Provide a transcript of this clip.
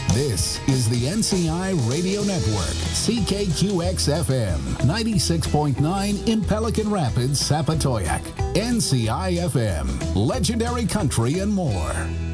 This is the NCI Radio Network, CKQX-FM, 96.9 in Pelican Rapids, Sapatoyak, NCI-FM, Legendary Country and more.